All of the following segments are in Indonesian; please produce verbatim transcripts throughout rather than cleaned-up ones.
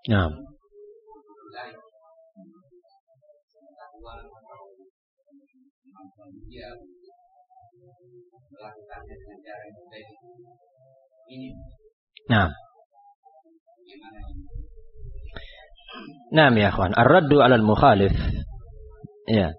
Nah. Nah. Nah, ya kawan, ar-raddu 'alal mukhalif. Ya.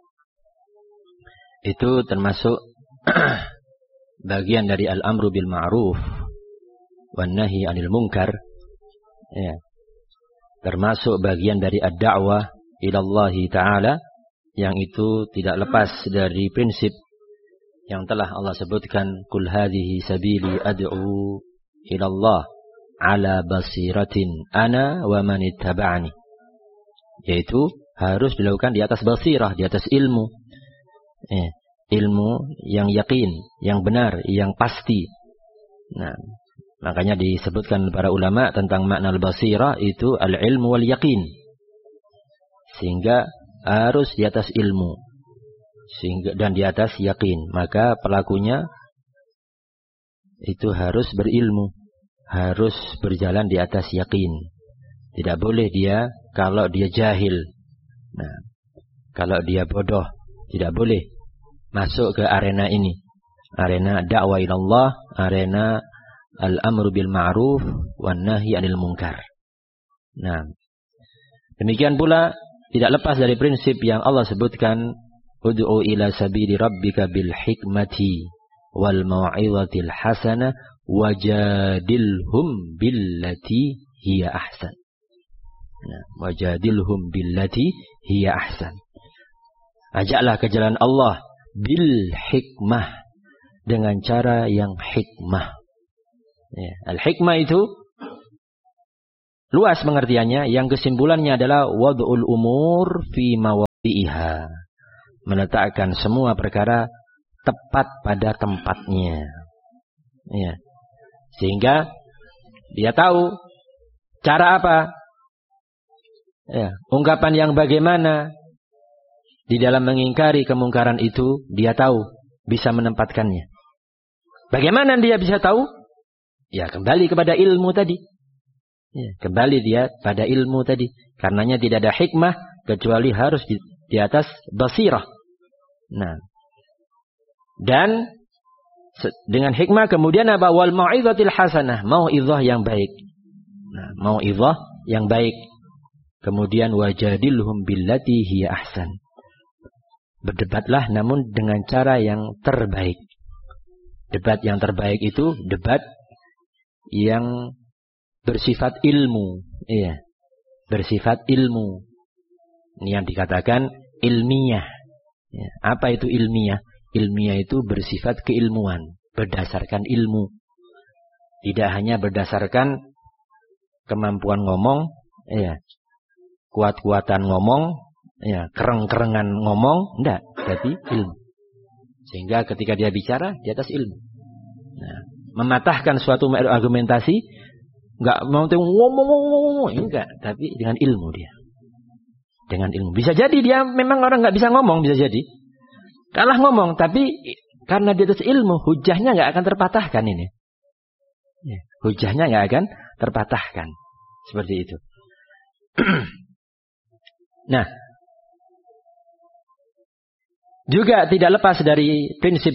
Itu termasuk bagian dari al-amru bil ma'ruf wan nahi 'anil munkar. Ya. Termasuk bagian dari ad-da'wah ila Allah Ta'ala, yang itu tidak lepas dari prinsip yang telah Allah sebutkan, kul hadhihi sabili ad'u ila Allah ala basiratin ana wa man ittaba'ani. Yaitu harus dilakukan di atas basirah, di atas ilmu. Eh, ilmu yang yakin, yang benar, yang pasti. Nah, makanya disebutkan para ulama tentang makna al-basirah itu al-ilmu wal yakin. Sehingga harus di atas ilmu, sehingga dan di atas yakin. Maka pelakunya itu harus berilmu, harus berjalan di atas yakin. Tidak boleh dia kalau dia jahil, nah, kalau dia bodoh, tidak boleh masuk ke arena ini, arena dakwah ilallah, arena al-amru bil ma'ruf wan nahi 'anil munkar. Nah, demikian pula tidak lepas dari prinsip yang Allah sebutkan, ud'u ila sabili rabbika bil hikmati wal mau'izatil hasanah wajadilhum billati hiya ahsan. Nah, wajadilhum billati hiya ahsan. Ajaklah ke jalan Allah bil hikmah, dengan cara yang hikmah. Ya, al-hikmah itu luas pengertiannya, yang kesimpulannya adalah wad'ul umur fi mawadhi'iha, meletakkan semua perkara tepat pada tempatnya. Ya. Sehingga dia tahu cara apa, ya, ungkapan yang bagaimana di dalam mengingkari kemungkaran itu, dia tahu, bisa menempatkannya. Bagaimana dia bisa tahu? Ya, kembali kepada ilmu tadi. Ya, kembali dia pada ilmu tadi. Karenanya tidak ada hikmah kecuali harus di, di atas basirah. Nah, dan dengan hikmah kemudian apa? Wal mau'izatil hasanah, mau'izah yang baik. Nah, mau'izah yang baik. Kemudian wajadilhum billati hiya ahsan. Berdebatlah namun dengan cara yang terbaik. Debat yang terbaik itu debat yang bersifat ilmu, iya, bersifat ilmu. Ini yang dikatakan ilmiah. Ya, apa itu ilmiah? Ilmiah itu bersifat keilmuan, berdasarkan ilmu. Tidak hanya berdasarkan kemampuan ngomong, ya, kuat-kuatan ngomong, ya, kereng-kerengan ngomong, enggak, tapi ilmu. Sehingga ketika dia bicara di atas ilmu. Nah, mematahkan suatu argumentasi, enggak mau ngomong-ngomong, enggak, tapi dengan ilmu dia. Dengan ilmu. Bisa jadi dia memang orang enggak bisa ngomong, bisa jadi. Kalah ngomong, tapi karena di atas ilmu, hujahnya enggak akan terpatahkan ini. Ya, hujahnya enggak akan terpatahkan. Seperti itu. Nah, juga tidak lepas dari prinsip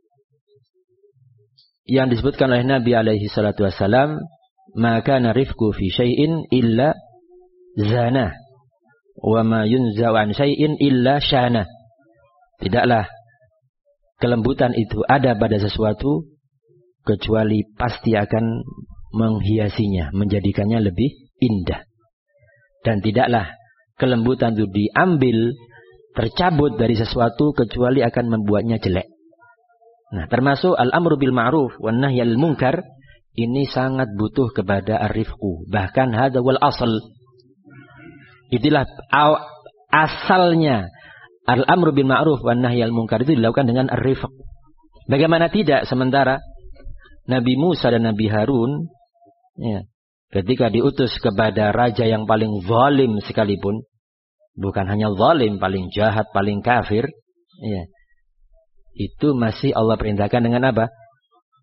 yang disebutkan oleh Nabi alaihi salatu wassalam, maka narifku fi syai'in illa zana wa ma yunza'u an syai'in illa syana. Tidaklah kelembutan itu ada pada sesuatu kecuali pasti akan menghiasinya, menjadikannya lebih indah. Dan tidaklah kelembutan itu diambil, tercabut dari sesuatu kecuali akan membuatnya jelek. Nah, termasuk al-amru bil ma'ruf wan nahy 'anil munkar, ini sangat butuh kepada ar-rifqu. Bahkan hadza wal asal. Itulah asalnya al-amru bil ma'ruf wan nahy 'anil munkar itu dilakukan dengan ar-rifq. Bagaimana tidak sementara Nabi Musa dan Nabi Harun, ya, ketika diutus kepada raja yang paling zalim sekalipun, bukan hanya zalim, paling jahat, paling kafir, ya, itu masih Allah perintahkan dengan apa?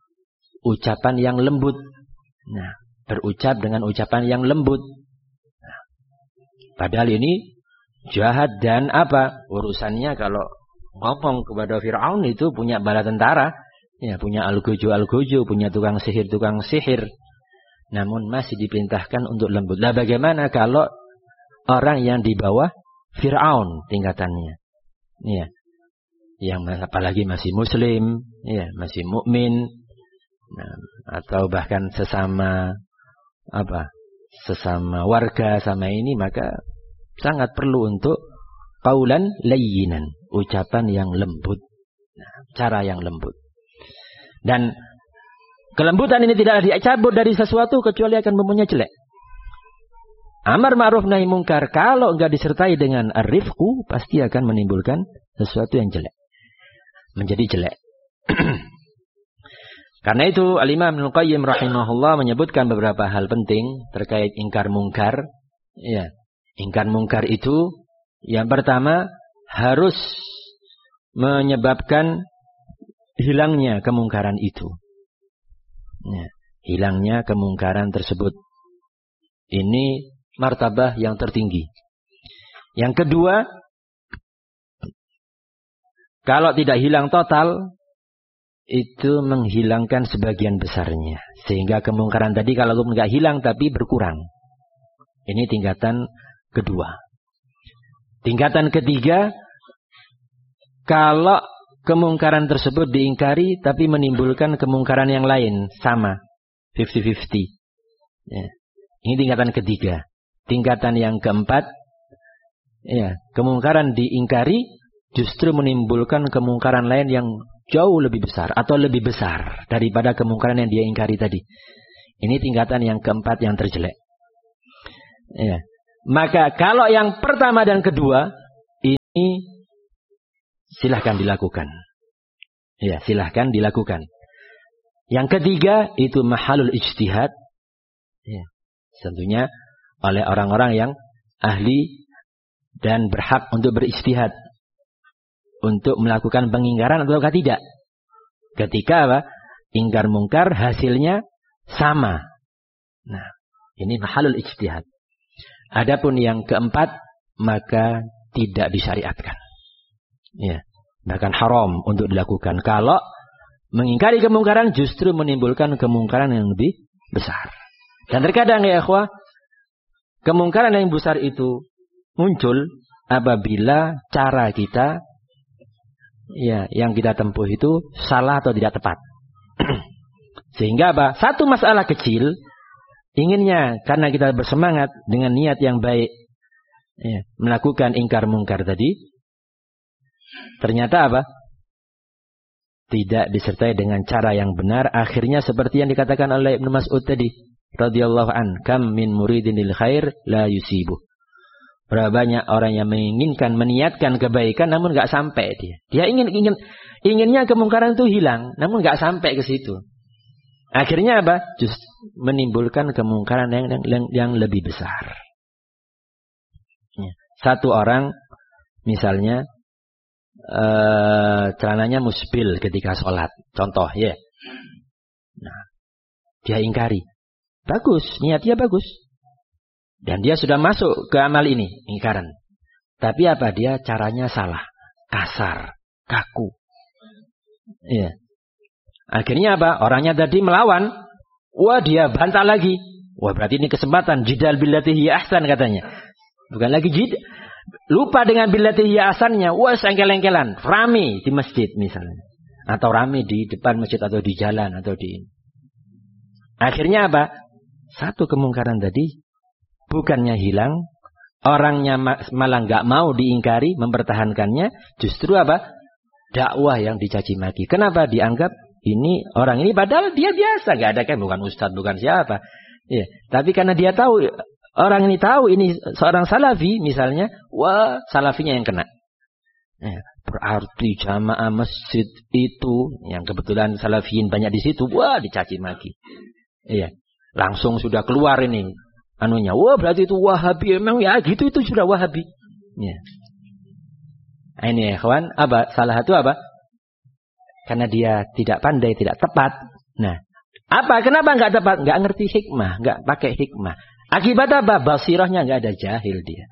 Ucapan yang lembut. Nah, berucap dengan ucapan yang lembut. Padahal ini jahat dan apa? Urusannya kalau ngomong kepada Fir'aun itu punya bala tentara. Ya, punya algojo-algojo, punya tukang sihir-tukang sihir. Namun masih diperintahkan untuk lembut. Nah bagaimana kalau orang yang di bawah Fir'aun tingkatannya? Ya. Yang apalagi masih muslim, ya, masih mukmin, nah, atau bahkan sesama apa? Sesama warga sama ini, maka sangat perlu untuk qaulan layyinan, ucapan yang lembut. Nah, cara yang lembut. Dan kelembutan ini tidaklah dicabut dari sesuatu kecuali akan mempunyai jelek. Amar ma'ruf nahi mungkar kalau enggak disertai dengan ar-rifqu pasti akan menimbulkan sesuatu yang jelek. Menjadi jelek. Karena itu Al-Imam Ibnu Qayyim rahimahullah menyebutkan beberapa hal penting terkait ingkar mungkar. Ya, ingkar mungkar itu yang pertama harus menyebabkan hilangnya kemungkaran itu. Ya, hilangnya kemungkaran tersebut. Ini martabah yang tertinggi. Yang kedua, kalau tidak hilang total, itu menghilangkan sebagian besarnya. Sehingga kemungkaran tadi kalau tidak hilang tapi berkurang. Ini tingkatan kedua. Tingkatan ketiga, kalau kemungkaran tersebut diingkari tapi menimbulkan kemungkaran yang lain. Sama. lima puluh lima puluh. Ya. Ini tingkatan ketiga. Tingkatan yang keempat, ya, kemungkaran diingkari justru menimbulkan kemungkaran lain yang jauh lebih besar atau lebih besar daripada kemungkaran yang dia ingkari tadi. Ini tingkatan yang keempat yang terjelek. Ya. Maka kalau yang pertama dan kedua ini silahkan dilakukan. Ya, silahkan dilakukan. Yang ketiga itu mahalul ijtihad. Ya, tentunya oleh orang-orang yang ahli dan berhak untuk berijtihad. Untuk melakukan pengingkaran atau tidak. Ketika apa? Ingkar mungkar hasilnya sama. Nah, ini mahalul ijtihad. Adapun yang keempat, maka tidak disyariatkan. Ya, bahkan haram untuk dilakukan. Kalau mengingkari kemungkaran justru menimbulkan kemungkaran yang lebih besar. Dan terkadang ya ikhwah, kemungkaran yang besar itu muncul apabila cara kita, ya, yang kita tempuh itu salah atau tidak tepat. Sehingga apa? Satu masalah kecil, inginnya karena kita bersemangat dengan niat yang baik, ya, melakukan ingkar mungkar tadi, ternyata apa? Tidak disertai dengan cara yang benar. Akhirnya seperti yang dikatakan oleh Ibnu Mas'ud tadi, radhiyallahu an, kam min muridin lil khair la yusibuh. Berapa banyak orang yang menginginkan, meniatkan kebaikan, namun nggak sampai dia. Dia ingin, ingin, inginnya kemungkaran itu hilang, namun nggak sampai ke situ. Akhirnya apa? Just menimbulkan kemungkaran yang, yang, yang lebih besar. Satu orang, misalnya, uh, celananya musbil ketika sholat, contoh, ya. Nah, dia ingkari. Bagus, niatnya bagus. Dan dia sudah masuk ke amal ini, ingkaran. Tapi apa? Dia caranya salah. Kasar. Kaku. Iya. Akhirnya apa? Orangnya tadi melawan. Wah, dia bantah lagi. Wah, berarti ini kesempatan. Jidal billati hiya ahsan katanya. Bukan lagi jid. Lupa dengan billati hiya ahsannya. Wah, sengkel-engkelan. Rame di masjid misalnya. Atau rame di depan masjid atau di jalan. Atau di. Akhirnya apa? Satu kemungkaran tadi bukannya hilang, orangnya malah nggak mau diingkari, mempertahankannya, justru apa? Dakwah yang dicaci maki. Kenapa? Dianggap ini orang ini padahal dia biasa, nggak ada kan, bukan ustadz, bukan siapa. Ya, tapi karena dia tahu, orang ini tahu ini seorang salafi misalnya, wah salafinya yang kena. Ya, berarti jamaah masjid itu yang kebetulan salafiyin banyak di situ, wah dicaci maki. Iya, langsung sudah keluar ini. Anunya, wah berarti itu Wahabi, memang ya gitu itu sudah Wahabi. Ya. Nah, ini ya kawan, apa salah satu apa? Karena dia tidak pandai, tidak tepat. Nah, apa? Kenapa nggak tepat? Nggak ngerti hikmah, nggak pakai hikmah. Akibat apa? Basirahnya nggak ada, jahil dia.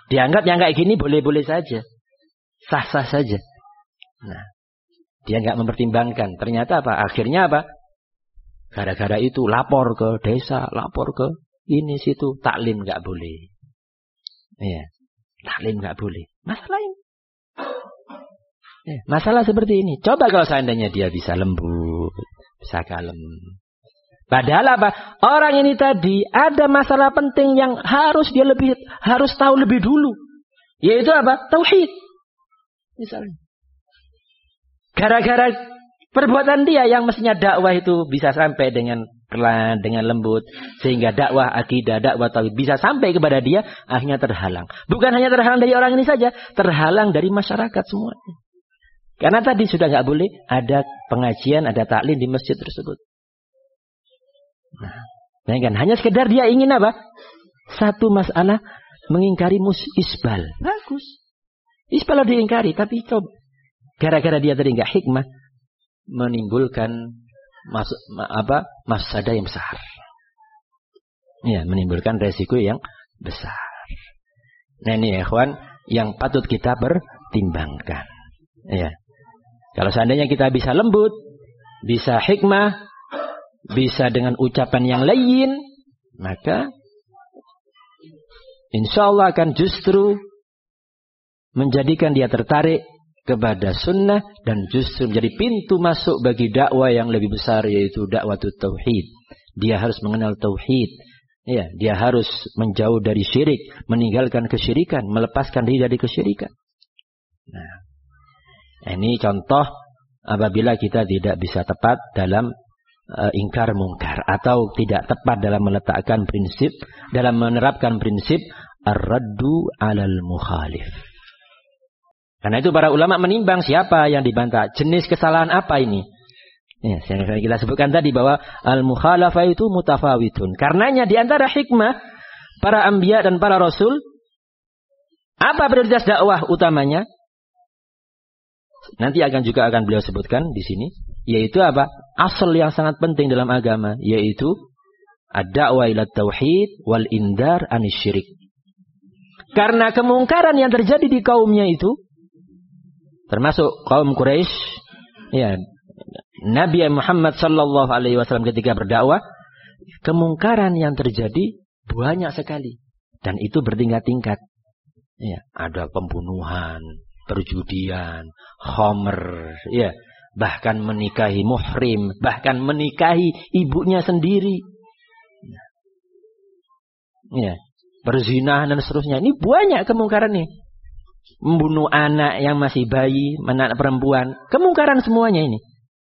Dianggap yang kayak gini boleh-boleh saja. Sah-sah saja. Nah, dia nggak mempertimbangkan. Ternyata apa? Akhirnya apa? Gara-gara itu lapor ke desa, lapor ke ini situ. Taklim nggak boleh. Iya, taklim nggak boleh. Masalah ini. Ya, masalah seperti ini. Coba kalau seandainya dia bisa lembut, bisa kalem. Padahal apa? Orang ini tadi ada masalah penting yang harus dia lebih harus tahu lebih dulu. Yaitu apa? Tauhid. Misalnya. Gara-gara perbuatan dia yang mestinya dakwah itu bisa sampai dengan pelan, dengan lembut. Sehingga dakwah akidah, dakwah tauhid bisa sampai kepada dia, akhirnya terhalang. Bukan hanya terhalang dari orang ini saja, terhalang dari masyarakat semuanya. Karena tadi sudah nggak boleh ada pengajian, ada taklim di masjid tersebut. Nah, bayangkan hanya sekedar dia ingin apa? Satu masalah mengingkari mus isbal. Bagus. Isbal diingkari, tapi coba gara-gara dia tadi enggak hikmah menimbulkan mas, apa? mafsadah yang besar. Ya, menimbulkan resiko yang besar. Nah, ini ya, ikhwan, yang patut kita pertimbangkan. Ya. Kalau seandainya kita bisa lembut, bisa hikmah, bisa dengan ucapan yang lain, maka insya Allah akan justru menjadikan dia tertarik kepada sunnah dan justru menjadi pintu masuk bagi dakwah yang lebih besar, yaitu dakwah tauhid. Dia harus mengenal tauhid. Ya, dia harus menjauh dari syirik, meninggalkan kesyirikan, melepaskan diri dari kesyirikan. Nah, ini contoh apabila kita tidak bisa tepat dalam Uh, ingkar mungkar atau tidak tepat dalam meletakkan prinsip, dalam menerapkan prinsip ar-raddu 'alal mukhalif. Karena itu para ulama menimbang siapa yang dibantah, jenis kesalahan apa ini. Ya, yang kita sebutkan tadi bahwa al-mukhalafah itu mutafawitun. Karenanya di antara hikmah para anbiya dan para rasul, apa prioritas dakwah utamanya? Nanti akan juga akan beliau sebutkan di sini, yaitu apa? Asal yang sangat penting dalam agama, yaitu ad-da'wah ila tauhid wal indar anisyirik. Karena kemungkaran yang terjadi di kaumnya itu, termasuk kaum Quraisy, ya, Nabi Muhammad sallallahu alaihi wasallam ketika berdakwah, kemungkaran yang terjadi banyak sekali dan itu bertingkat-tingkat. Ya, ada pembunuhan, perjudian, khamr, ya, bahkan menikahi muhrim, bahkan menikahi ibunya sendiri, ya, perzinahan dan seterusnya. Ini banyak kemungkaran nih. Membunuh anak yang masih bayi, anak perempuan, kemungkaran semuanya ini.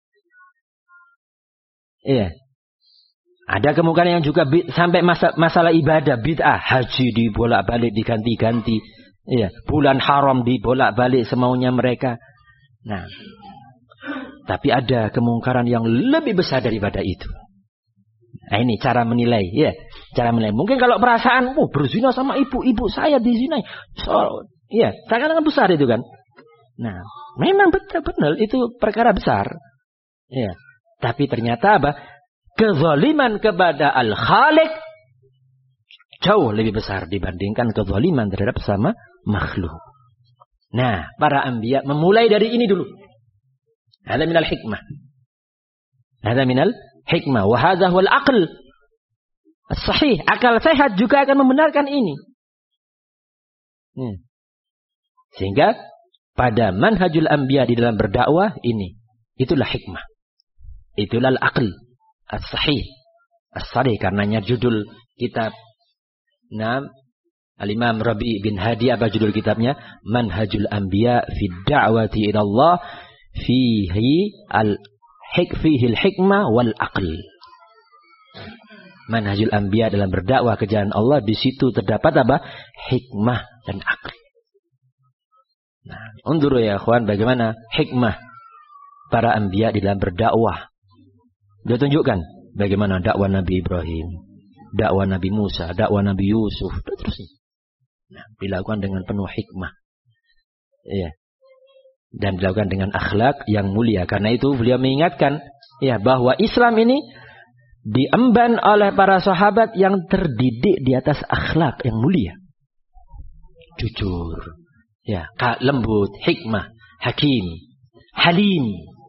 Iya. Ada kemungkaran yang juga sampai masa, masalah ibadah, bid'ah, haji dibolak-balik diganti-ganti. Iya, bulan haram dibolak-balik semaunya mereka. Nah, tapi ada kemungkaran yang lebih besar daripada itu. Nah, ini cara menilai, ya, cara menilai. Mungkin kalau perasaan, oh berzina sama ibu, ibu saya dizinai. So, iya, seakan-akan besar itu kan. Nah, memang betul benar itu perkara besar. Iya, tapi ternyata apa? Kezaliman kepada Al-Khaliq jauh lebih besar dibandingkan kezaliman terhadap sama makhluk. Nah, para anbiya memulai dari ini dulu. Hadza minal hikmah. Hadza minal hikmah wa hadza huwal aql as-sahih. Akal sehat juga akan membenarkan ini. Hmm. Sehingga pada manhajul anbiya di dalam berdakwah ini, itulah hikmah. Itulah al-aql as-sahih. As-sahih karenanya judul kitab Naam Al-Imam Rabi' bin Hadi, apa judul kitabnya? Manhajul Anbiya fi da'wati ila Allah fihi al-hikfihi al-hikmah wal aql. Manhajul Anbiya dalam berdakwah ke jalan Allah, di situ terdapat apa? Hikmah dan aql. Nah, undur ya ikhwan, bagaimana hikmah para anbiya di dalam berdakwah. Dia tunjukkan bagaimana dakwah Nabi Ibrahim, dakwah Nabi Musa, dakwah Nabi Yusuf, dan terusnya. Nah, dilakukan dengan penuh hikmah. Iya. Dan dilakukan dengan akhlak yang mulia. Karena itu beliau mengingatkan ya bahwa Islam ini diemban oleh para sahabat yang terdidik di atas akhlak yang mulia. jujur, ya, lembut, hikmah, hakim, halim.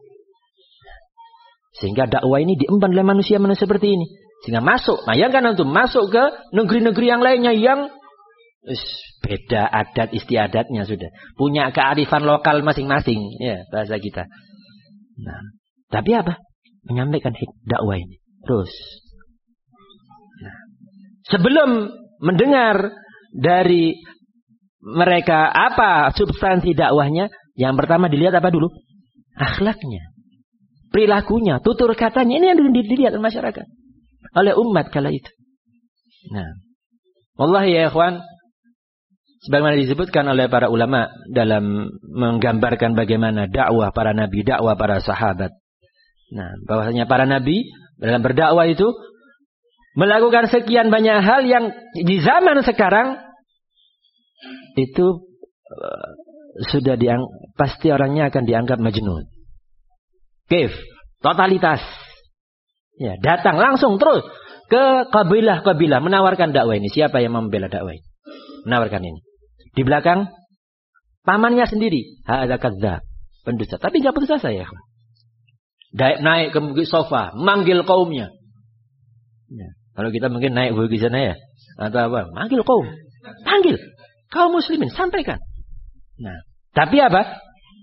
Sehingga dakwah ini diemban oleh manusia-manusia seperti ini. Sehingga masuk, bayangkan antum masuk ke negeri-negeri yang lainnya yang Ush, beda adat istiadatnya sudah. Punya kearifan lokal masing-masing. Ya, bahasa kita. Nah, tapi apa? Menyampaikan dakwah ini. Terus. Nah, sebelum mendengar dari mereka apa substansi dakwahnya, yang pertama dilihat apa dulu? Akhlaknya. Perilakunya, tutur katanya. Ini yang dilihat oleh masyarakat. Oleh umat kala itu. Nah. Wallahi ya ikhwan. Sebagaimana disebutkan oleh para ulama dalam menggambarkan bagaimana dakwah para nabi, dakwah para sahabat. Nah, bahwasanya para nabi dalam berdakwah itu melakukan sekian banyak hal yang di zaman sekarang itu uh, sudah diang, pasti orangnya akan dianggap majnun. Kif, totalitas. Ya, datang langsung terus ke kabilah-kabilah menawarkan dakwah ini. Siapa yang membela dakwah ini? Menawarkan ini. Di belakang pamannya sendiri, hadza kadzdzab, pendusta. Tapi enggak putus asa ya. Naik naik ke bukit sofa, manggil kaumnya. Ya. Kalau kita mungkin naik bukit sana ya, atau apa? Manggil kaum. Panggil kaum muslimin, sampaikan. Nah, tapi apa?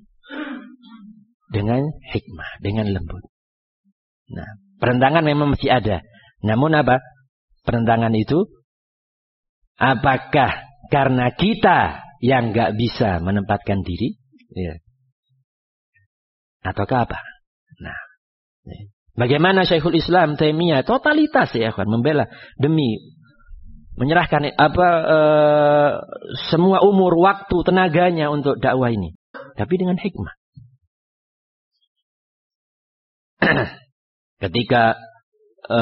Dengan hikmah, dengan lembut. Nah, perentangan memang masih ada. Namun apa? Perentangan itu apakah karena kita yang nggak bisa menempatkan diri, ya, ataukah apa? Nah, ya. Bagaimana Syekhul Islam Taimiyah totalitas ya kan membela demi menyerahkan apa e, semua umur, waktu, tenaganya untuk dakwah ini, tapi dengan hikmah. Ketika e,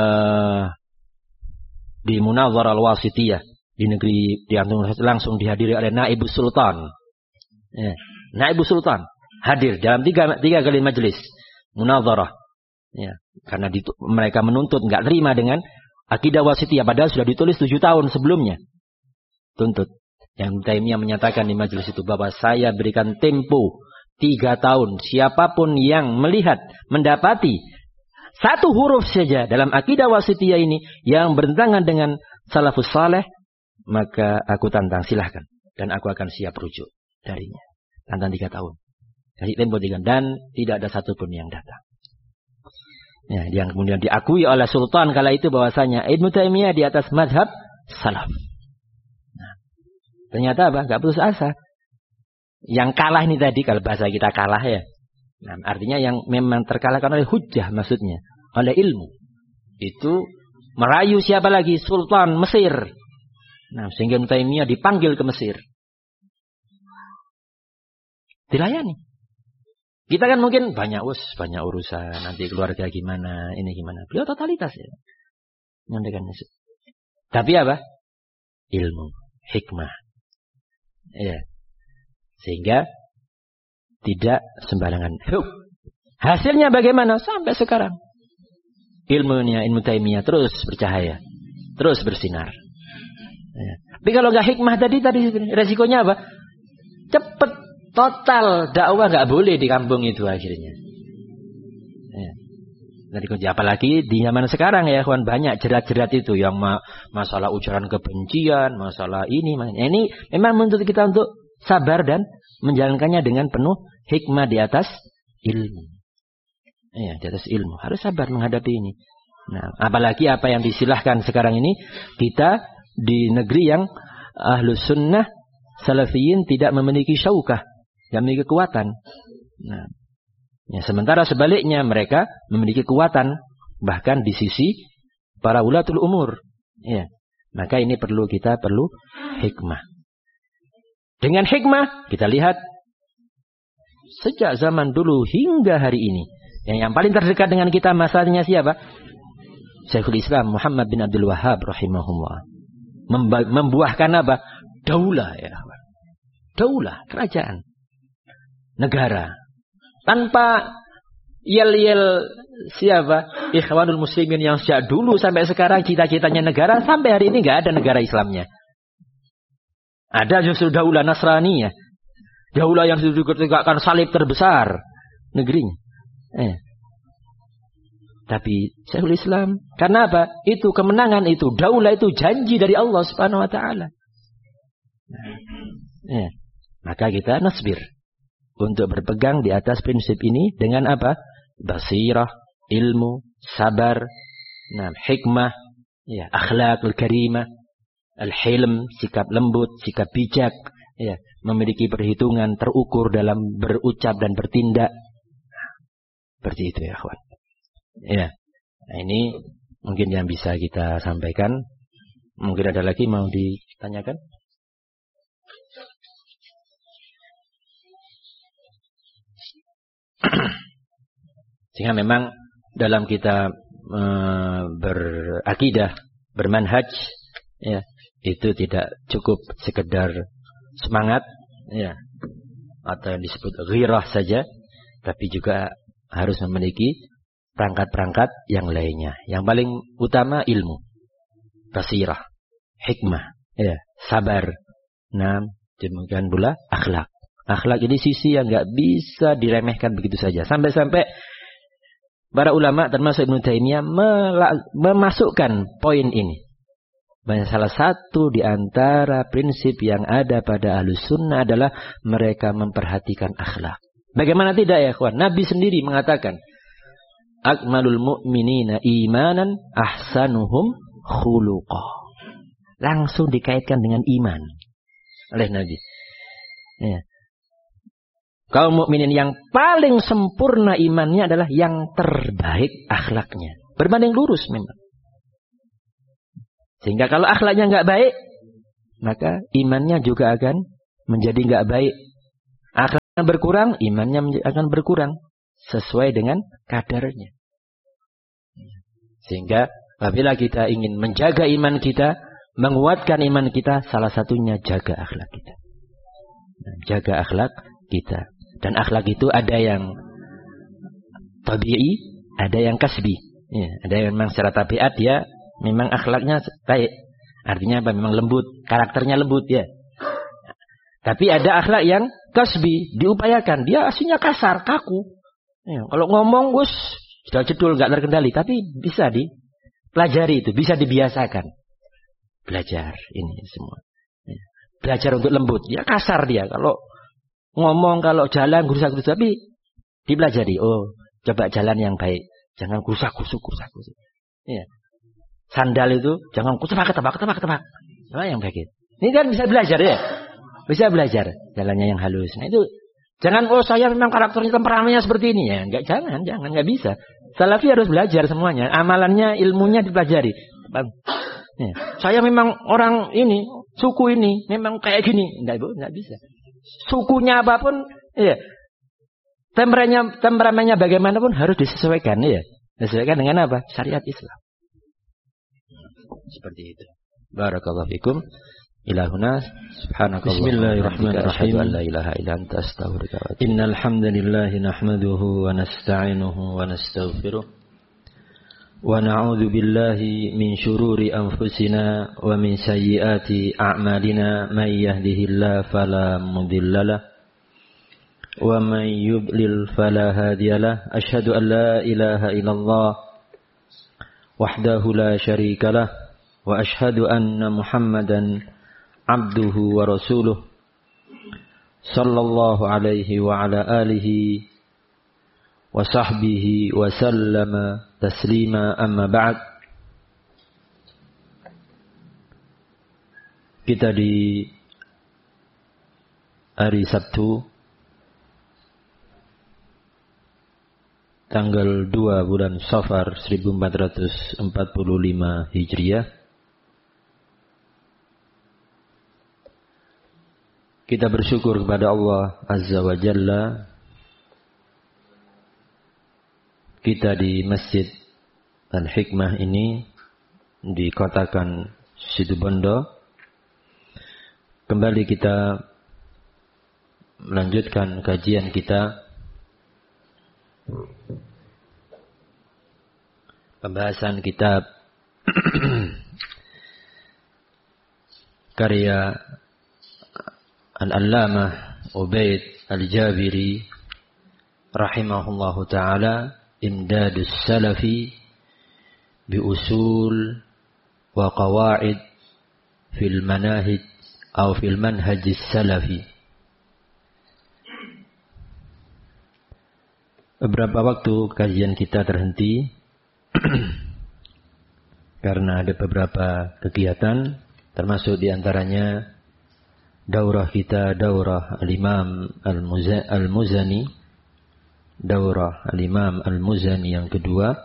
di Munazarah Al-Wasitiyah di negeri di langsung dihadiri oleh Naibus Sultan. Ya. Naibus Sultan hadir dalam tiga, tiga kali majelis munazarah. Ya. Karena ditu, mereka menuntut nggak terima dengan akidah wasitiyah padahal sudah ditulis tujuh tahun sebelumnya. Tuntut. Yang Taimiyah menyatakan di majelis itu bahwa saya berikan tempo tiga tahun. Siapapun yang melihat, mendapati satu huruf saja dalam akidah wasitiyah ini yang bertentangan dengan salafus saleh, maka aku tantang, silahkan. Dan aku akan siap rujuk darinya. Tantang tiga tahun. Kasih tempo tiga. Dan tidak ada satupun yang datang. Ya, yang kemudian diakui oleh Sultan kala itu bahwasanya Ibnu Taimiyah di atas mazhab salaf. Nah, ternyata apa? Gak putus asa. Yang kalah ini tadi, kalau bahasa kita kalah ya. Nah, artinya yang memang terkalahkan oleh hujjah maksudnya. Oleh ilmu. Itu merayu siapa lagi? Sultan Mesir. Nah, sehingga Ibnu Taimiyah dipanggil ke Mesir. Dilayani. Kita kan mungkin banyak us, banyak urusan, nanti keluarga gimana, ini gimana. Beliau totalitas ya. Nyampaikan itu. Tapi apa? Ilmu, hikmah. Ya. Sehingga tidak sembarangan. Hasilnya bagaimana? Sampai sekarang. Ilmunya Ibnu Taimiyah terus bercahaya, terus bersinar. Ya. Tapi kalau nggak hikmah tadi tadi resikonya apa? Cepet total dakwah nggak boleh di kampung itu akhirnya. Ya. Dari apalagi di zaman sekarang ya kawan, banyak jerat-jerat itu yang ma masalah ujaran kebencian, masalah ini, ya, ini memang menuntut kita untuk sabar dan menjalankannya dengan penuh hikmah di atas ilmu. Ya, di atas ilmu harus sabar menghadapi ini. Nah, apalagi apa yang disilahkan sekarang ini, kita di negeri yang ahlus sunnah salafiyin tidak memiliki syaukah, tidak memiliki kekuatan. Nah, ya, sementara sebaliknya mereka memiliki kekuatan bahkan di sisi para ulatul umur. Ya, maka ini perlu kita perlu hikmah. Dengan hikmah kita lihat sejak zaman dulu hingga hari ini, yang yang paling terdekat dengan kita masalahnya siapa? Syekhul Islam Muhammad bin Abdul Wahhab rahimahullah. Membuahkan apa? Daulah ya. Daulah, kerajaan. Negara. Tanpa yel-yel siapa? Ikhwanul Muslimin yang sejak dulu sampai sekarang cita-citanya negara, sampai hari ini nggak ada negara Islamnya. Ada justru daulah Nasraniyah. Daulah yang ditegakkan salib terbesar negerinya. Eh. Tapi Syekhul Islam, karena apa? Itu kemenangan itu, daulah itu janji dari Allah Subhanahu wa taala. Nah, eh. Maka kita nasbir untuk berpegang di atas prinsip ini dengan apa? Basirah, ilmu, sabar, nah, hikmah, ya, akhlakul karimah, al-hilm, sikap lembut, sikap bijak, ya, memiliki perhitungan terukur dalam berucap dan bertindak. Seperti itu ya, kawan. Ya. Nah, ini mungkin yang bisa kita sampaikan. Mungkin ada lagi mau ditanyakan? Sehingga memang dalam kita e, berakidah, bermanhaj, ya, itu tidak cukup sekedar semangat, ya, atau yang disebut ghirah saja, tapi juga harus memiliki perangkat-perangkat yang lainnya. Yang paling utama ilmu, basirah, hikmah, ya, sabar, nah, demikian pula akhlak. Akhlak ini sisi yang nggak bisa diremehkan begitu saja. Sampai-sampai para ulama termasuk Ibnu Taimiyah memasukkan poin ini. Salah satu di antara prinsip yang ada pada Ahlus Sunnah adalah mereka memperhatikan akhlak. Bagaimana tidak ya kawan? Nabi sendiri mengatakan, akmalul mu'minina imanan ahsanuhum khuluqah. Langsung dikaitkan dengan iman oleh Nabi. Ya. Kaum mukminin yang paling sempurna imannya adalah yang terbaik akhlaknya. Berbanding lurus memang. Sehingga kalau akhlaknya nggak baik, maka imannya juga akan menjadi nggak baik. Akhlaknya berkurang, imannya akan berkurang sesuai dengan kadarnya. Sehingga apabila kita ingin menjaga iman kita, menguatkan iman kita, salah satunya jaga akhlak kita. Jaga akhlak kita. Dan akhlak itu ada yang tabi'i, ada yang kasbi. Ya, ada yang memang secara tabiat dia memang akhlaknya baik. Artinya apa? Memang lembut, karakternya lembut ya. Tapi ada akhlak yang kasbi, diupayakan. Dia aslinya kasar, kaku. Ya, kalau ngomong gus, sudah jedul, nggak terkendali. Tapi bisa dipelajari itu, bisa dibiasakan. Belajar ini semua. Ya. Belajar untuk lembut. Ya kasar dia. Kalau ngomong, kalau jalan gusak-gusuk, tapi dipelajari. Oh, coba jalan yang baik. Jangan gusak-gusuk, gusak-gusuk. Ya. Sandal itu jangan ketebak, ketebak, ketebak, ketebak. Coba yang baik. Ini kan bisa belajar ya. Bisa belajar jalannya yang halus. Nah itu jangan oh saya memang karakternya temperamennya seperti ini ya. Enggak, jangan, jangan, enggak bisa. Salafi harus belajar semuanya. Amalannya, ilmunya dipelajari. Ya. Saya memang orang ini, suku ini memang kayak gini. Enggak, Bu, enggak bisa. Sukunya apapun, ya, temperamennya, temperamennya bagaimanapun harus disesuaikan, ya, disesuaikan dengan apa? Syariat Islam. Seperti itu. Barakallahu fikum. Ilahuna subhanakallah. Bismillahirrahmanirrahim. La ilaha illa anta astaghfiruka wa atubu. Innal hamdalillah nahmaduhu wa nasta'inuhu wa nastaghfiruh. Wa na'udzu billahi min syururi anfusina wa min sayyiati a'malina may yahdihillahu fala mudhillalah wa may yudlil fala hadiyalah. Asyhadu an la ilaha illallah wahdahu la syarikalah wa asyhadu anna Muhammadan abduhu wa rasuluh sallallahu alaihi wa ala alihi wa sahbihi wa sallama taslima amma ba'd. Kita di hari Sabtu tanggal dua bulan Safar seribu empat ratus empat puluh lima Hijriah. Kita bersyukur kepada Allah Azza wa Jalla. Kita di Masjid Al-Hikmah ini dikotakan Situbondo. Kembali kita melanjutkan kajian kita pembahasan kitab karya Al-Allamah Ubaid Al-Jabiri rahimahullahu ta'ala, imdadus salafi bi usul wa qawaid fil manahij atau fil manhajis salafi. Beberapa waktu kajian kita terhenti karena ada beberapa kegiatan, termasuk diantaranya daurah kita, daurah Al-Imam Al-Muzani, daurah Al-Imam Al-Muzani yang kedua,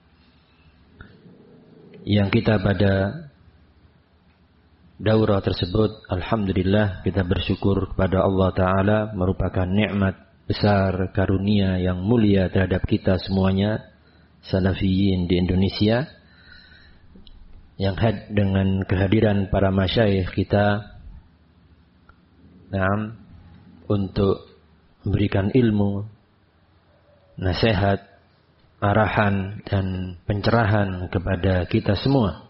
yang kita pada daurah tersebut, alhamdulillah kita bersyukur kepada Allah Ta'ala, merupakan nikmat besar, karunia yang mulia terhadap kita semuanya, salafiyin di Indonesia, yang had dengan kehadiran para masyayikh kita, nah, untuk memberikan ilmu, nasihat, arahan dan pencerahan kepada kita semua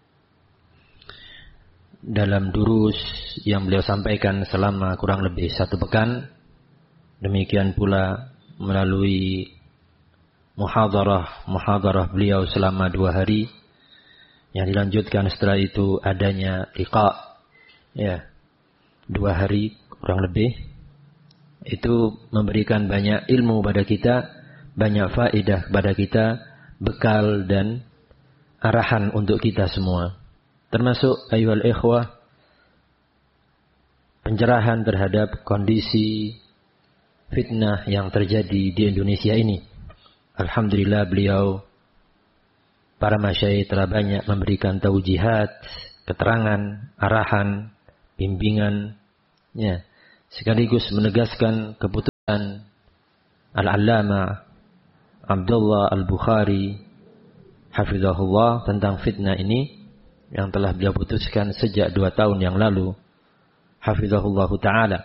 dalam durus yang beliau sampaikan selama kurang lebih satu pekan. Demikian pula melalui muhadarah muhadarah beliau selama dua hari, yang dilanjutkan setelah itu adanya liqa, ya, dua hari kurang lebih. Itu memberikan banyak ilmu pada kita, banyak faedah kepada kita, bekal dan arahan untuk kita semua. Termasuk ayyuhal ikhwah, pencerahan terhadap kondisi fitnah yang terjadi di Indonesia ini. Alhamdulillah beliau, para masyayikh telah banyak memberikan taujihat, keterangan, arahan, bimbingan, ya, sekaligus menegaskan keputusan Al-Allamah Abdullah Al-Bukhari hafizahullah tentang fitnah ini, yang telah beliau putuskan sejak dua tahun yang lalu, hafizahullah ta'ala,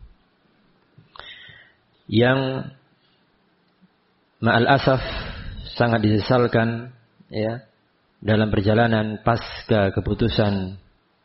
yang ma'al asaf sangat disesalkan, ya, dalam perjalanan pasca keputusan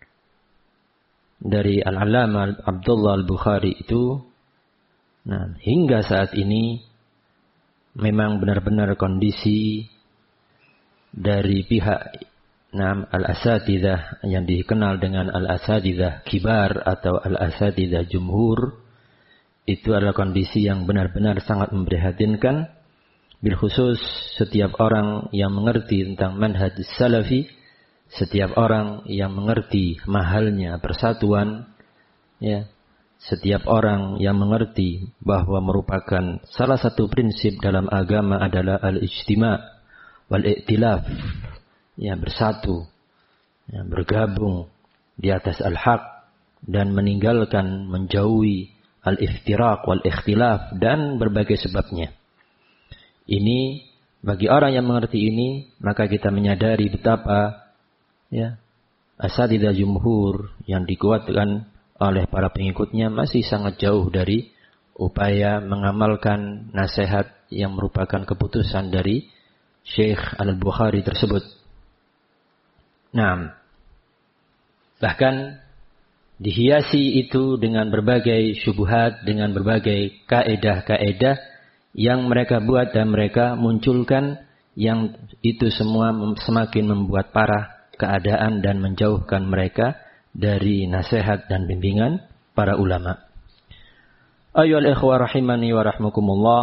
dari Al-Allamah Abdullah Al-Bukhari itu, nah, hingga saat ini memang benar-benar kondisi dari pihak Nam al-asatidzah yang dikenal dengan al-asatidzah kibar atau al-asatidzah jumhur, itu adalah kondisi yang benar-benar sangat memprihatinkan. Bil khusus setiap orang yang mengerti tentang manhaj salafi, setiap orang yang mengerti mahalnya persatuan, ya, setiap orang yang mengerti bahwa merupakan salah satu prinsip dalam agama adalah al-ijtima' wal-i'tilaf, ya, bersatu, ya, bergabung di atas al-haq dan meninggalkan, menjauhi al-iftiraq wal-ikhtilaf dan berbagai sebabnya. Ini bagi orang yang mengerti ini, maka kita menyadari betapa, ya, asatidzah jumhur yang dikuatkan oleh para pengikutnya masih sangat jauh dari upaya mengamalkan nasihat yang merupakan keputusan dari Syekh Al-Bukhari tersebut. Nah, bahkan dihiasi itu dengan berbagai syubhat, dengan berbagai kaedah-kaedah yang mereka buat dan mereka munculkan, yang itu semua semakin membuat parah keadaan dan menjauhkan mereka dari nasihat dan bimbingan para ulama. Ayyuhal ikhwah rahimani wa rahmukumullah.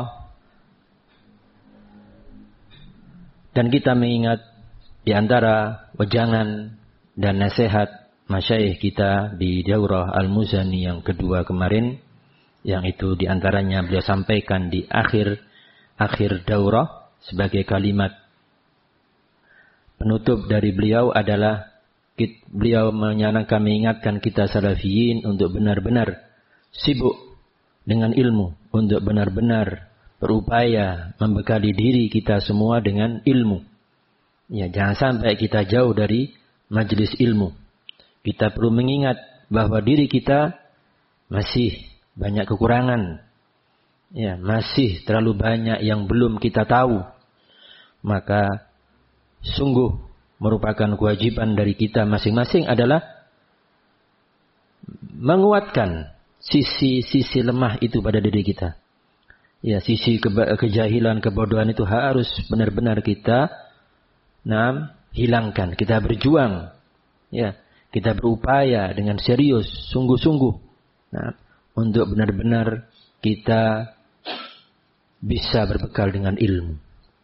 Dan kita mengingat di antara wejangan dan nasihat masyayikh kita di daurah Al-Muzani yang kedua kemarin, yang itu di antaranya beliau sampaikan di akhir akhir daurah sebagai kalimat penutup dari beliau adalah, beliau menyarankan, mengingatkan kita salafiyin untuk benar-benar sibuk dengan ilmu, untuk benar-benar berupaya membekali diri kita semua dengan ilmu. Ya, jangan sampai kita jauh dari majelis ilmu. Kita perlu mengingat bahwa diri kita masih banyak kekurangan. Ya, masih terlalu banyak yang belum kita tahu. Maka sungguh merupakan kewajiban dari kita masing-masing adalah menguatkan sisi-sisi lemah itu pada diri kita. Ya, sisi ke- kejahilan, kebodohan itu harus benar-benar kita nah, hilangkan. Kita berjuang. Ya, kita berupaya dengan serius, sungguh-sungguh. Nah, untuk benar-benar kita bisa berbekal dengan ilmu.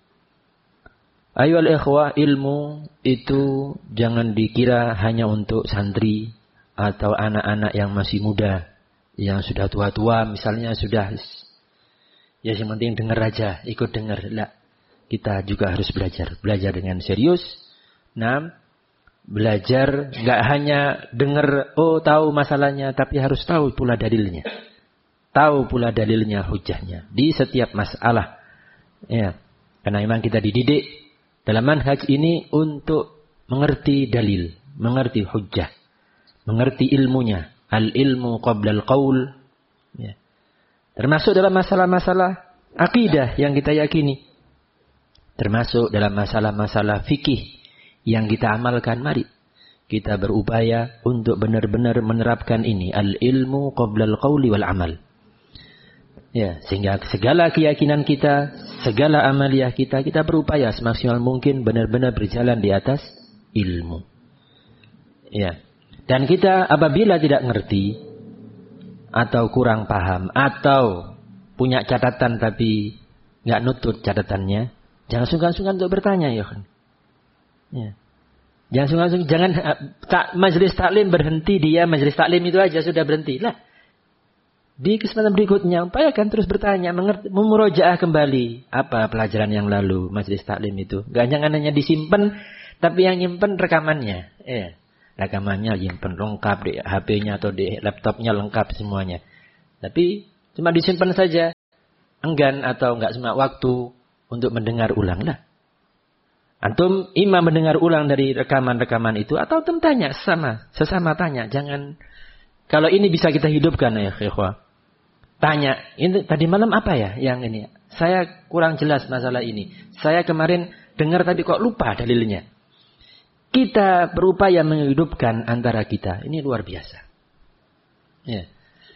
Ayoal ikhwah, ilmu itu jangan dikira hanya untuk santri atau anak-anak yang masih muda, yang sudah tua-tua misalnya sudah, ya yang penting dengar aja, ikut dengar. Lah, kita juga harus belajar, belajar dengan serius. Nah, belajar nggak hanya dengar, oh tahu masalahnya, tapi harus tahu pula dalilnya, tahu pula dalilnya, hujahnya di setiap masalah. Ya, karena memang kita dididik dalam manhaj ini untuk mengerti dalil, mengerti hujjah, mengerti ilmunya. Al-ilmu qabla al-qaul. Ya. Termasuk dalam masalah-masalah akidah yang kita yakini. Termasuk dalam masalah-masalah fikih yang kita amalkan. Mari kita berupaya untuk benar-benar menerapkan ini. Al-ilmu qabla al-qauli wal amal. Ya, sehingga segala keyakinan kita, segala amaliyah kita, kita berupaya semaksimal mungkin benar-benar berjalan di atas ilmu. Ya. Dan kita apabila tidak ngerti atau kurang paham atau punya catatan tapi nggak nutut catatannya, jangan sungkan-sungkan untuk bertanya, ya kan. Ya. Jangan sungkan-sungkan, jangan tak, majelis taklim berhenti dia majelis taklim itu aja sudah berhenti. Lah. Di kesempatan berikutnya, upayakan terus bertanya, mengerti, memurojaah kembali apa pelajaran yang lalu, majelis taklim itu. Gak jangan hanya disimpan, tapi yang nyimpen rekamannya. Eh, rekamannya nyimpen lengkap di H P-nya atau di laptopnya lengkap semuanya. Tapi cuma disimpan saja, enggan atau enggak semua waktu untuk mendengar ulang lah. Antum imam mendengar ulang dari rekaman-rekaman itu atau antum tanya sesama, sesama tanya. Jangan, kalau ini bisa kita hidupkan ya ikhwah. Tanya, ini tadi malam apa ya yang ini? Saya kurang jelas masalah ini. Saya kemarin dengar tapi kok lupa dalilnya. Kita berupaya menghidupkan antara kita. Ini luar biasa. Ya.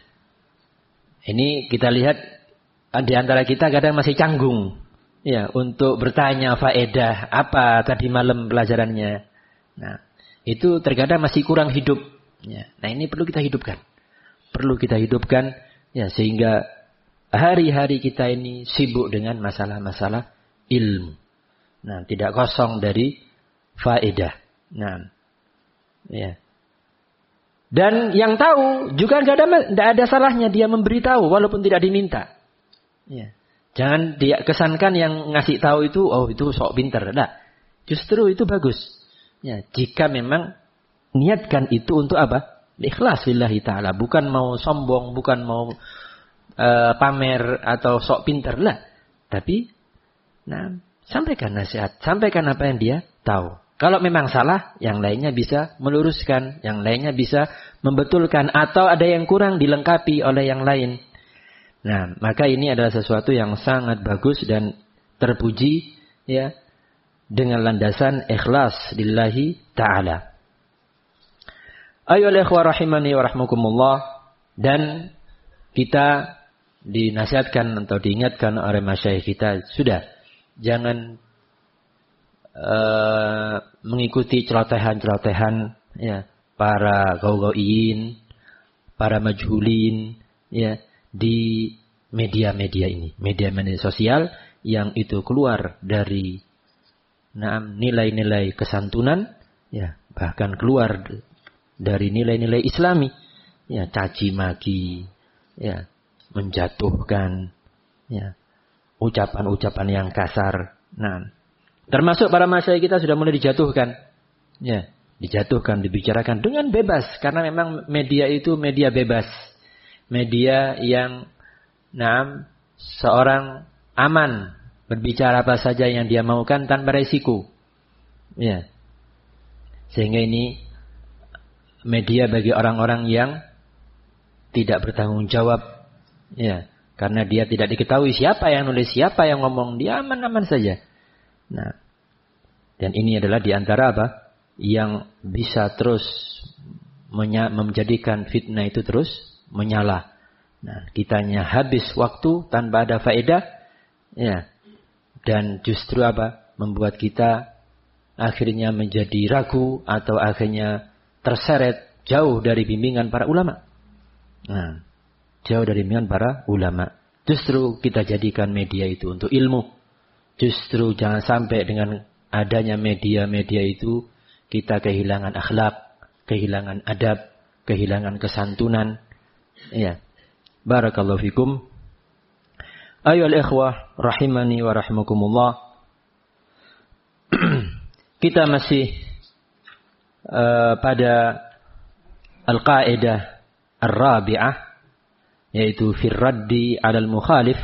Ini kita lihat di antara kita kadang masih canggung. Ya, untuk bertanya faedah apa tadi malam pelajarannya. Nah, itu terkadang masih kurang hidup. Ya. Nah, ini perlu kita hidupkan. Perlu kita hidupkan. Ya, sehingga hari-hari kita ini sibuk dengan masalah-masalah ilmu. Nah, tidak kosong dari faedah. Nah, ya. Dan yang tahu juga nggak ada, nggak ada salahnya dia memberitahu walaupun tidak diminta. Ya. Jangan dia kesankan yang ngasih tahu itu, oh itu sok pinter. Nah, justru itu bagus. Ya, jika memang niatkan itu untuk apa? Ikhlas lillahi ta'ala. Bukan mau sombong, bukan mau uh, pamer atau sok pinter lah. Tapi, nah, sampaikan nasihat. Sampaikan apa yang dia tahu. Kalau memang salah, yang lainnya bisa meluruskan. Yang lainnya bisa membetulkan. Atau ada yang kurang dilengkapi oleh yang lain. Nah, maka ini adalah sesuatu yang sangat bagus dan terpuji. Ya, dengan landasan ikhlas lillahi ta'ala. Ayolah ikhwah rahimani wa rahmukumullah. Dan kita dinasihatkan atau diingatkan oleh masyayikh kita, sudah jangan uh, mengikuti celotehan-celotehan ya, para gaugauin, para majhulin ya, di media-media ini, media-media sosial yang itu keluar dari nah, nilai-nilai kesantunan ya, bahkan keluar dari nilai-nilai Islami, ya caci maki, ya menjatuhkan, ya ucapan-ucapan yang kasar. Nah, termasuk para masyayikh kita sudah mulai dijatuhkan, ya dijatuhkan, dibicarakan dengan bebas, karena memang media itu media bebas, media yang, nah, seorang aman berbicara apa saja yang dia maukan tanpa resiko, ya sehingga ini media bagi orang-orang yang tidak bertanggung jawab, ya, karena dia tidak diketahui siapa yang nulis, siapa yang ngomong, dia aman-aman saja. Nah, dan ini adalah diantara apa yang bisa terus menjadikan fitnah itu terus menyala, Nah, kitanya habis waktu tanpa ada faedah, ya. Dan justru apa? Membuat kita akhirnya menjadi ragu atau akhirnya terseret jauh dari bimbingan para ulama. Nah, jauh dari bimbingan para ulama. Justru kita jadikan media itu untuk ilmu. Justru jangan sampai dengan adanya media-media itu kita kehilangan akhlak, kehilangan adab, kehilangan kesantunan. Ya. Barakallahu fikum. Ayyuhal ikhwah rahimani wa rahimakumullah. Kita masih uh, pada al-qaidah ar-rabi'ah, yaitu fir raddi 'alal mukhalif.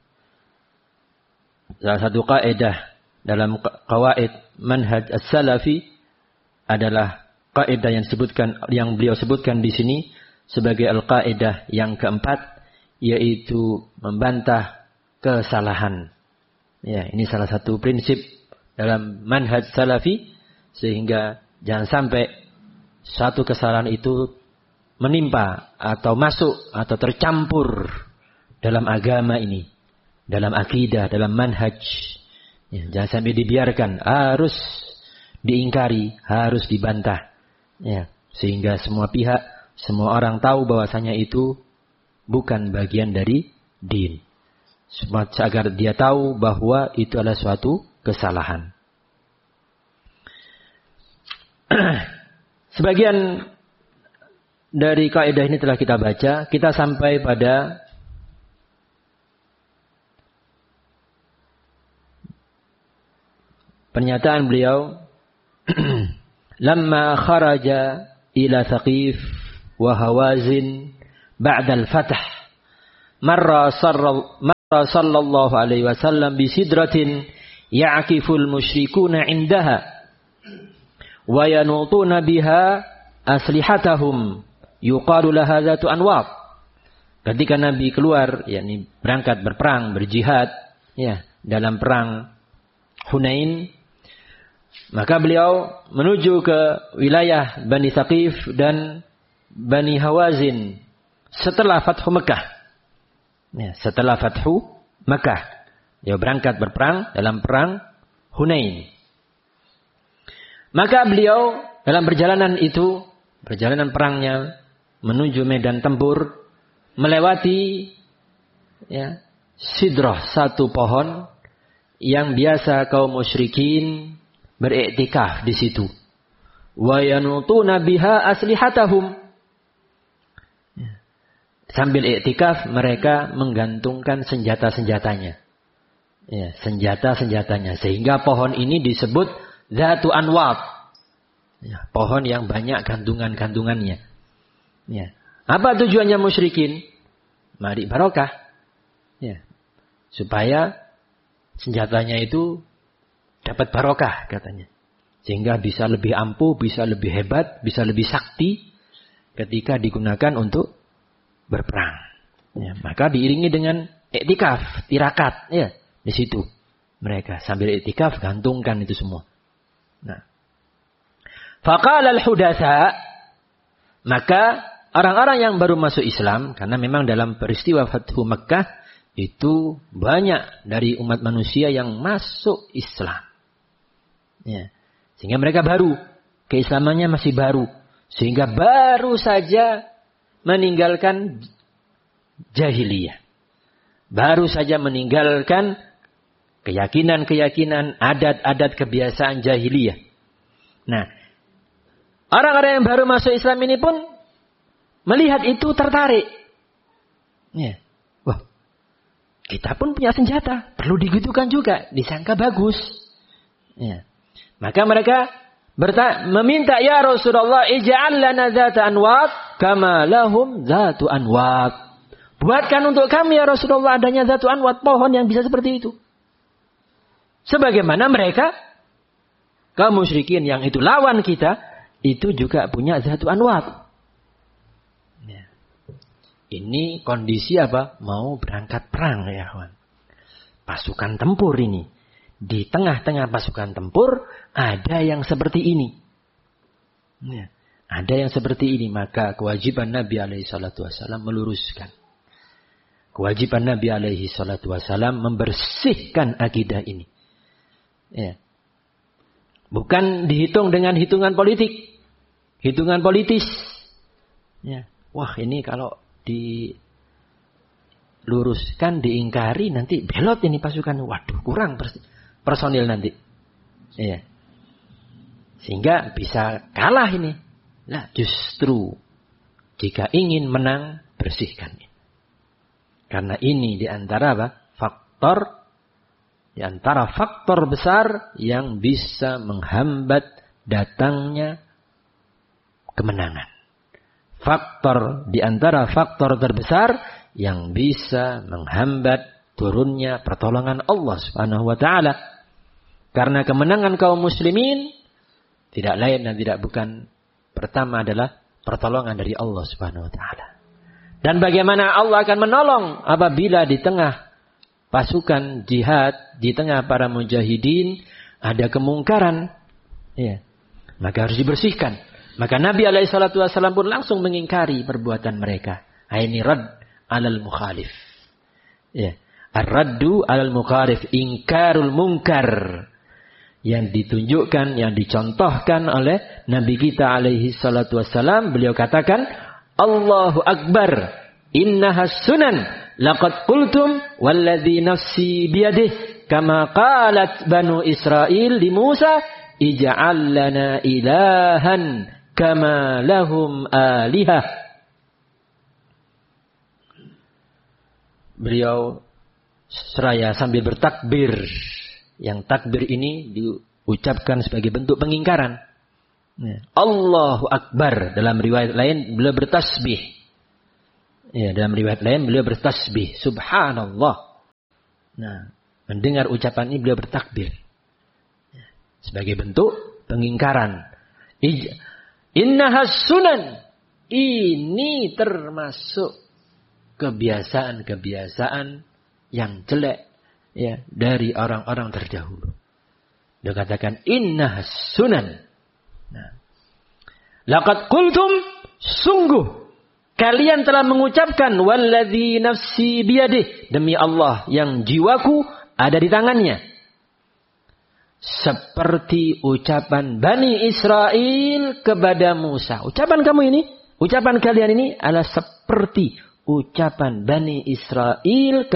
Salah satu kaidah dalam qawaid manhaj as-salafi adalah kaidah yang disebutkan yang beliau sebutkan di sini sebagai al-qaidah yang keempat, yaitu membantah kesalahan. Ya, ini salah satu prinsip dalam manhaj salafi, sehingga jangan sampai satu kesalahan itu menimpa atau masuk atau tercampur dalam agama ini, dalam akidah, dalam manhaj. Ya, jangan sampai dibiarkan, harus diingkari, harus dibantah. Ya, sehingga semua pihak, semua orang tahu bahwasanya itu bukan bagian dari din. Agar dia tahu bahwa itu adalah suatu kesalahan. Sebagian dari kaidah ini telah kita baca. Kita sampai pada pernyataan beliau. Lamma kharaja ila Thaqif wa Hawazin ba'da al-fath marra sallallahu alaihi wasallam bi sidratin ya'kiful musyrikuna indaha wa yanutuna biha aslihatahum yuqalu laha dzatu anwat. Ketika Nabi keluar, yakni berangkat berperang, berjihad, ya, dalam perang Hunain, maka beliau menuju ke wilayah Bani Thaqif dan Bani Hawazin setelah Fathu Mekah. Ya, setelah Fathu Mekah, dia berangkat berperang dalam perang Hunain. Maka beliau dalam perjalanan itu, perjalanan perangnya menuju medan tempur, melewati ya, sidrah, satu pohon yang biasa kaum musyrikin beriktikaf di situ. Wa yanutuna biha aslihatahum. Sambil iktikaf mereka menggantungkan senjata-senjatanya. Ya, senjata-senjatanya, sehingga pohon ini disebut dzatu anwat. Ya, pohon yang banyak gantungan-gantungannya. Ya. Apa tujuannya musyrikin? Mari barokah. Ya. Supaya senjatanya itu dapat barokah katanya. Sehingga bisa lebih ampuh, bisa lebih hebat, bisa lebih sakti ketika digunakan untuk berperang. Ya, maka diiringi dengan iktikaf, tirakat, ya, di situ. Mereka sambil iktikaf gantungkan itu semua. Nah. Faqala al-hudatsa, maka orang-orang yang baru masuk Islam, karena memang dalam peristiwa Fathu Makkah itu banyak dari umat manusia yang masuk Islam. Ya. Sehingga mereka baru, keislamannya masih baru, sehingga baru saja meninggalkan jahiliyah. Baru saja meninggalkan keyakinan-keyakinan, adat-adat, kebiasaan jahiliyah. Nah, orang-orang yang baru masuk Islam ini pun melihat itu tertarik. Ya. Wah, kita pun punya senjata, perlu digitukan juga, disangka bagus. Ya. Maka mereka berta- meminta, ya Rasulullah, ij'al lana dzata anwat kama lahum dzatu anwat. Buatkan untuk kami ya Rasulullah adanya dzatu anwat, pohon yang bisa seperti itu. Sebagaimana mereka kaum musyrikin yang itu lawan kita, itu juga punya dzatu anwat. Ya. Ini kondisi apa? Mau berangkat perang ya kawan. Pasukan tempur ini. Di tengah-tengah pasukan tempur ada yang seperti ini. Ya. Ada yang seperti ini. Maka kewajiban Nabi alaihi salatu wasallam meluruskan. kewajiban Nabi alaihi salatu wasalam membersihkan akidah ini. Ya. Bukan dihitung dengan hitungan politik. Hitungan politis. Ya. Wah, ini kalau diluruskan, diingkari, nanti belot ini pasukan. Waduh, kurang personil nanti. Ya. Sehingga bisa kalah ini. Nah, justru jika ingin menang, bersihkan. Karena ini diantara apa? Faktor Di antara faktor besar yang bisa menghambat datangnya kemenangan. Faktor di antara faktor terbesar yang bisa menghambat turunnya pertolongan Allah Subhanahu wa taala. Karena kemenangan kaum muslimin tidak lain dan tidak bukan, pertama adalah pertolongan dari Allah Subhanahu wa taala. Dan bagaimana Allah akan menolong apabila di tengah pasukan jihad, di tengah para mujahidin ada kemungkaran, ya, maka harus dibersihkan. Maka Nabi alaihi salatu wasallam pun langsung mengingkari perbuatan mereka. Ini rad alal mukhalif. Ya, ar-raddu alal mukhalif, ingkarul munkar. Yang ditunjukkan, yang dicontohkan oleh Nabi kita alaihi salatu wasallam, beliau katakan, Allahu Akbar, innahas sunan. Laqad qultum walladzi nafsi biyadihi kama qalat banu Israil li Musa ij'al lana ilahan kama lahum alihah. Beliau seraya sambil bertakbir. Yang takbir ini diucapkan sebagai bentuk pengingkaran. Allahu Akbar, dalam riwayat lain beliau bertasbih. Ya, dalam riwayat lain beliau bertasbih, subhanallah. Nah, mendengar ucapan ini beliau bertakbir. Sebagai bentuk pengingkaran. Innahas sunan. Ini termasuk kebiasaan-kebiasaan yang jelek, ya, dari orang-orang terdahulu. Dia katakan innahas sunan. Nah, laqad qultum, sungguh kalian telah mengucapkan walladzi nafsi biyadih, demi Allah yang jiwaku ada di tangannya. Seperti ucapan Bani Israel kepada Musa. Ucapan kamu ini, ucapan kalian ini adalah seperti ucapan Bani Israel